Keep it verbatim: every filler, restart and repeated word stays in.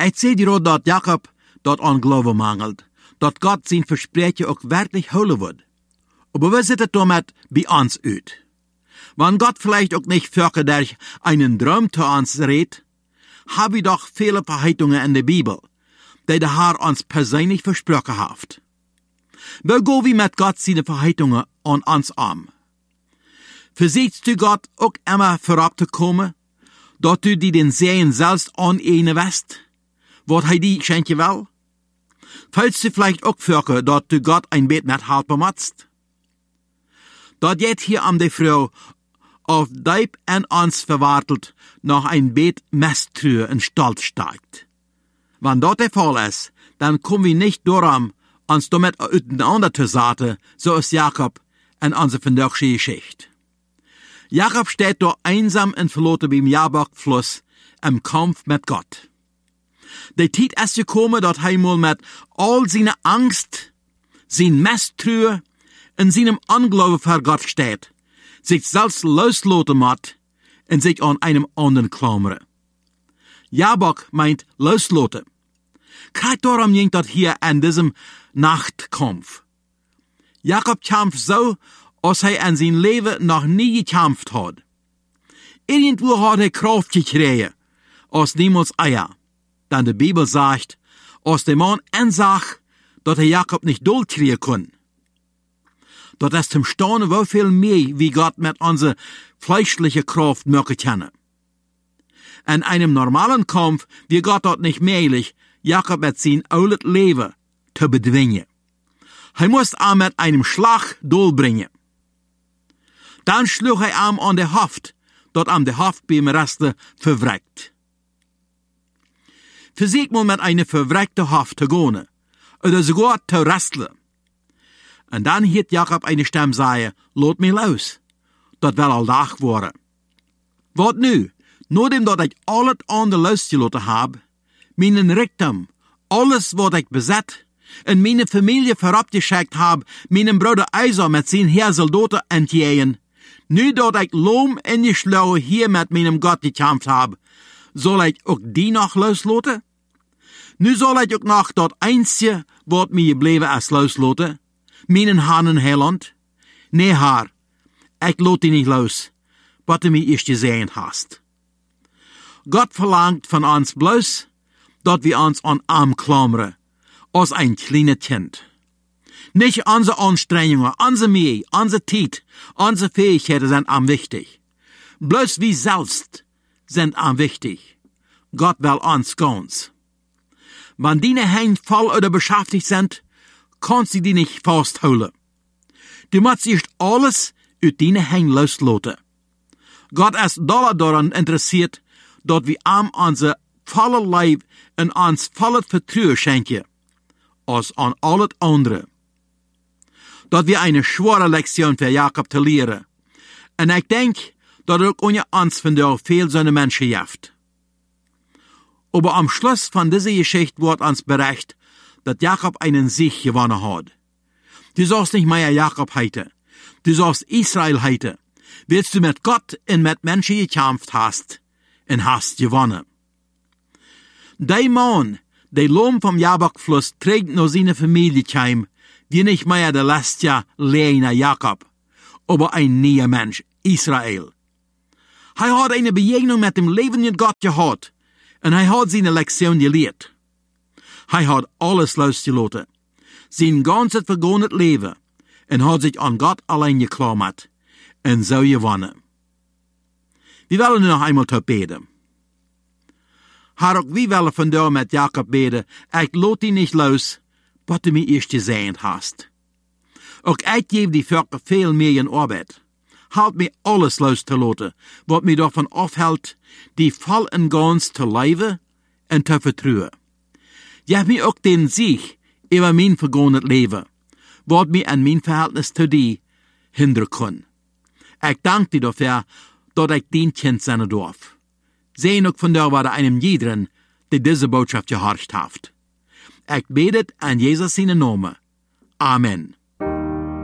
Ik zie hier dat Jacob dat aan geloof mangelt, dat God zijn versprechen ook werkelijk houden wordt. Aber we zitten damit bij ons uit. Wenn Gott vielleicht auch nicht für durch einen Traum zu uns redet, haben wir doch viele Verheißungen in der Bibel, die der Herr uns persönlich versprochen hat. Wo gehen wir mit Gott seine Verheißungen an uns an? Versiegst du Gott auch immer vorab zu kommen, dass du die den Sehen selbst an eine wirst, was er die schenken will? Fällst du vielleicht auch für, dass du Gott ein Bett mit helfen musst? Dat jet hier am de Frau auf Deib en ons verwartelt noch ein Bett Mestrühe in Stall steigt. Wenn dat der Fall ist, dann kommen wir nicht daran, uns damit auseinander zu setzen, so ist Jakob in unserer verdächtigen Geschichte. Jakob steht da einsam und verloren beim Jabok-Fluss im Kampf mit Gott. Die Zeit ist gekommen, dass er mal mit all seiner Angst, sein Mestrühe in seinem Unglauben vor Gott steht, sich selbst loslassen muss und sich an einem anderen klammern. Jabok meint loslassen. Kijk darum nicht dat hier in diesem Nachtkampf. Jakob kämpft so, als er in sein Leben noch nie gekämpft hat. Irgendwo hat er Kraft gekriegt, aus niemals Eier. Denn die Bibel sagt, als der Mann ansagt, dass er Jakob nicht durchkriegen kann. Dat ist zum Staunen wo viel mehr, wie Gott mit unserer fleischlichen Kraft mögen kann. In einem normalen Kampf wird Gott dort nicht möglich, Jakob mit sein altes Leben zu bedwingen. Er muss ihn mit einem Schlag durchbringen. Dann schlug er ihm an der Haft, dort am der Haft beim Reste verwreckt. Versuch mal mit einer verwreckten Haft zu gehen, oder sogar zu rasteln. Und dann hielt Jakob eine Stimme sagen, lot mich los. Dat will aldag worden. Wat nu? Nachdem dat ik al het andere losgelaten heb, mijn Reichtum, alles wat ik bezet, en mijn familie verabgeschickt heb, mijn broeder Isaac met zijn heer soldaten entjeen, nu dat ik loom en geschlagen hier met mijn God gekämpft heb, zal ik ook die nog loslaten? Nu zal ik ook nog dat einzige wat mij gebleven is loslaten, mijn Herrn Heiland? Nee, Herr, ik laat die niet los, wat du mir eerst gesehen hast. Gott verlangt von uns bloß, dass wir uns an Arm klammern, als ein kleines Kind. Nicht unsere Anstrengungen, unsere Mühe, unsere Zeit, unsere Fähigkeiten sind am wichtig. Bloß wir selbst sind am wichtig. Gott will uns ganz. Wenn deine Hände voll oder beschäftigt sind, kannst du die nicht festhalten. Du musst erst alles aus deinen Händen loslassen. Gott ist daran interessiert, dass wir ihm unser volle Leib und uns volle Vertrauen schenken, als an alles andere. Dat wir eine schwere Lektion für Jakob zu lehren. Und ich denke, dass auch ohne uns von der viel so eine Menschen gibt. Aber am Schluss von dieser Geschichte wird uns berichtet, dass Jakob einen Sieg gewonnen hat. Du sollst nicht mehr Jakob heiten. Du sollst Israel heiten. Willst du mit Gott und mit Menschen gekämpft hast, und hast gewonnen. Der Mann, der Lohn vom Jabok-Fluss, trägt nur seine Familie heim, wie nicht mehr der letzte Lehner Jakob, aber ein neuer Mensch, Israel. Er hat eine Begegnung mit dem lebenden Gott gehabt, und er hat seine Lektion gelehrt. Er hat alles losgelassen, sein ganzes vergangenes Leben, und hat sich an Gott allein geklammert, und so gewonnen. Wir wollen nu noch einmal te beten. Herr, ook wie willen vandaag met Jakob beten, ik laat die niet los, wat du mir eerst gezegd hast. Ook ik geef die Völker veel meer in Arbeit. Halt mir alles los te laten, wat mir davon afhält, die voll en ganz te leven en te vertrouwen. Geef mir ook den Sieg über mein vergangenes Leben, wat mir an mein Verhältnis zu dir hindern kann. Ik dank dir dafür, dat ik dien kind zijn dorf. Zijn ook vandaag waar einem jeden, die deze boodschap gehoord heeft. Ik bid het aan Jezus zijn naam. Amen.